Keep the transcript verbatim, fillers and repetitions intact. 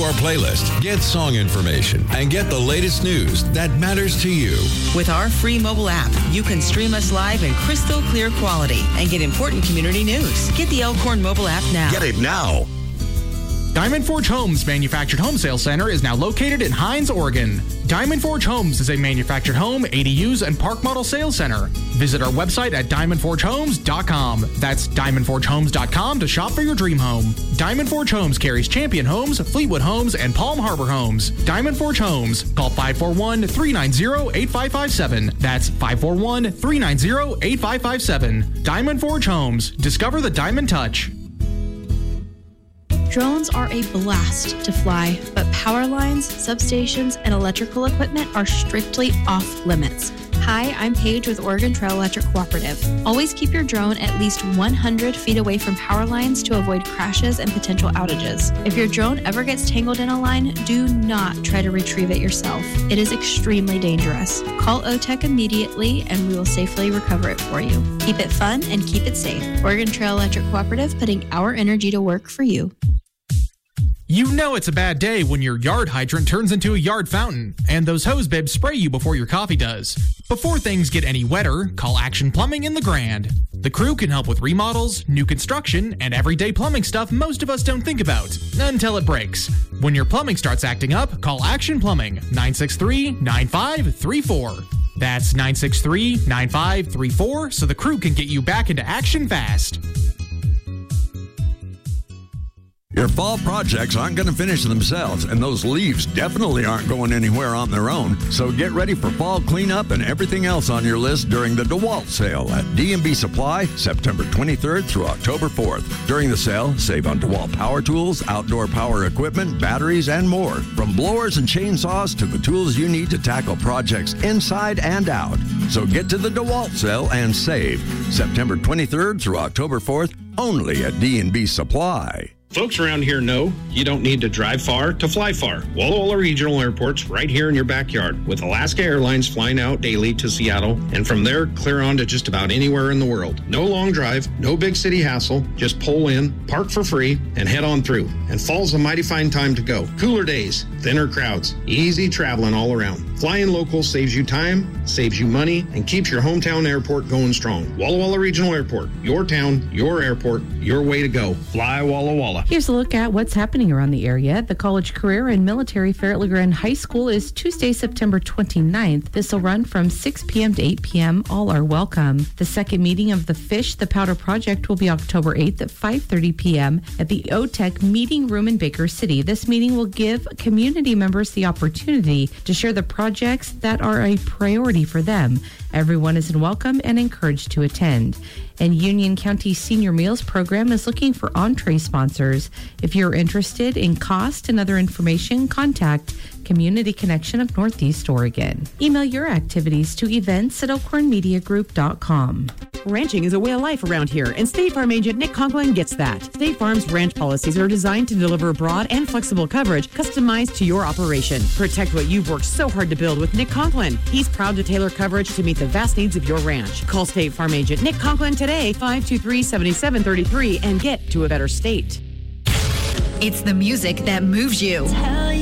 our playlist, get song information, and get the latest news that matters to you. With our free mobile app, you can stream us live in crystal clear quality and get important community news. Get the Elkhorn mobile app now. Get it now. Diamond Forge Homes Manufactured Home Sales Center is now located in Hines, Oregon. Diamond Forge Homes is a manufactured home, A D Us, and park model sales center. Visit our website at diamond forge homes dot com. That's diamond forge homes dot com to shop for your dream home. Diamond Forge Homes carries Champion Homes, Fleetwood Homes, and Palm Harbor Homes. Diamond Forge Homes. Call five four one, three nine zero, eight five five seven. That's five four one, three nine zero, eight five five seven. Diamond Forge Homes. Discover the Diamond Touch. Drones are a blast to fly, but power lines, substations, and electrical equipment are strictly off limits. Hi, I'm Paige with Oregon Trail Electric Cooperative. Always keep your drone at least one hundred feet away from power lines to avoid crashes and potential outages. If your drone ever gets tangled in a line, do not try to retrieve it yourself. It is extremely dangerous. Call O T E C immediately and we will safely recover it for you. Keep it fun and keep it safe. Oregon Trail Electric Cooperative, putting our energy to work for you. You know it's a bad day when your yard hydrant turns into a yard fountain, and those hose bibs spray you before your coffee does. Before things get any wetter, call Action Plumbing in the Grand. The crew can help with remodels, new construction, and everyday plumbing stuff most of us don't think about, until it breaks. When your plumbing starts acting up, call Action Plumbing, nine six three, nine five three four. That's nine six three, nine five three four, so the crew can get you back into action fast. Your fall projects aren't going to finish themselves, and those leaves definitely aren't going anywhere on their own. So get ready for fall cleanup and everything else on your list during the DeWalt sale at D and B Supply, September twenty-third through October fourth. During the sale, save on DeWalt power tools, outdoor power equipment, batteries, and more. From blowers and chainsaws to the tools you need to tackle projects inside and out. So get to the DeWalt sale and save. September twenty-third through October fourth, only at D and B Supply. Folks around here know you don't need to drive far to fly far. Walla Walla Regional Airport's right here in your backyard, with Alaska Airlines flying out daily to Seattle, and from there clear on to just about anywhere in the world. No long drive, no big city hassle, just pull in, park for free, and head on through. And fall's a mighty fine time to go. Cooler days, thinner crowds, easy traveling all around. Flying local saves you time, saves you money, and keeps your hometown airport going strong. Walla Walla Regional Airport, your town, your airport, your way to go. Fly Walla Walla. Here's a look at what's happening around the area. The College Career and Military Fair at LeGrand High School is Tuesday, September twenty-ninth. This will run from six p.m. to eight p.m. All are welcome. The second meeting of the Fish the Powder Project will be October eighth at five thirty p.m. at the O T E C Meeting Room in Baker City. This meeting will give community members the opportunity to share the projects that are a priority for them. Everyone is welcome and encouraged to attend. And Union County Senior Meals Program is looking for entree sponsors. If you're interested in cost and other information, contact Community Connection of Northeast Oregon. Email your activities to events at elkhorn media group dot com. Ranching is a way of life around here, and State Farm agent Nick Conklin gets that. State Farm's ranch policies are designed to deliver broad and flexible coverage customized to your operation. Protect what you've worked so hard to build with Nick Conklin. He's proud to tailor coverage to meet the vast needs of your ranch. Call State Farm agent Nick Conklin today, five two three, seven seven three three, and get to a better state. It's the music that moves you.